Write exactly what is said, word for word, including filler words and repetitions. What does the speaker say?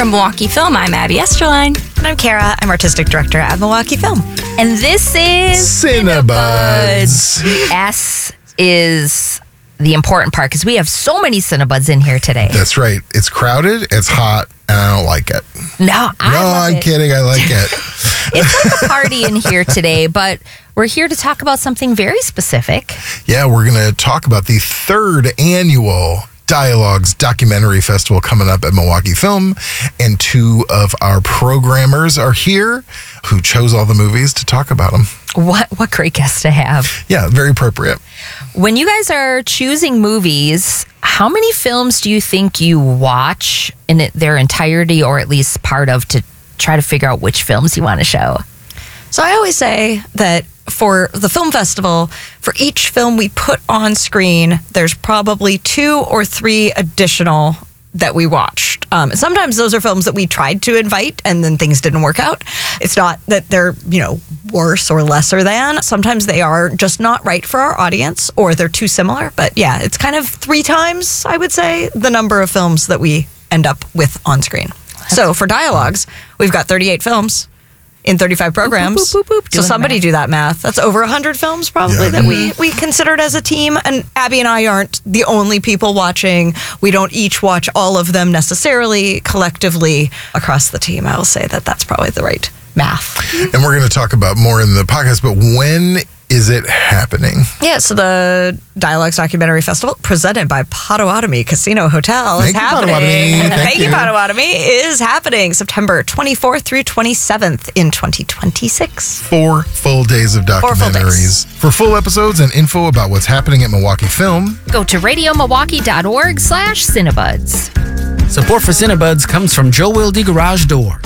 From Milwaukee Film, I'm Abby Esterline. And I'm Kara. I'm Artistic Director at Milwaukee Film. And this is Cinebuds. The S is the important part because we have so many Cinebuds in here today. That's right. It's crowded, it's hot, and I don't like it. No, I No, love I'm it. kidding. I like it. It's like a party in here today, but we're here to talk about something very specific. Yeah, we're going to talk about the third annual Dialogues Documentary Festival coming up at Milwaukee Film, and two of our programmers are here who chose all the movies to talk about them. What what great guests to have. Yeah, very appropriate. When you guys are choosing movies, how many films do you think you watch in it, their entirety, or at least part of, to try to figure out which films you want to show? So I always say that for the film festival, for each film we put on screen, there's probably two or three additional that we watched. Um, sometimes those are films that we tried to invite and then things didn't work out. It's not that they're, you know, worse or lesser than. Sometimes they are just not right for our audience or they're too similar. But yeah, it's kind of three times, I would say, the number of films that we end up with on screen. So for Dialogues, we've got thirty-eight films in thirty-five programs. Boop, boop, boop, boop. So Doing somebody math. do that math. That's over one hundred films probably Yeah. that we, we considered as a team. And Abby and I aren't the only people watching. We don't each watch all of them necessarily. Collectively across the team, I will say that that's probably the right math. And we're going to talk about more in the podcast, but when is it happening? Yeah, so the Dialogues Documentary Festival, presented by Potawatomi Casino Hotel, is Thank you, happening. Potawatomi. Thank Thank you, you. Potawatomi. Is happening September twenty-fourth through twenty-seventh in twenty twenty-six. Four full days of Four full days. documentaries. For full episodes and info about what's happening at Milwaukee Film, Go to radiomilwaukee.org slash Cinebuds. Support for Cinebuds comes from Joe Wilde Garage Door.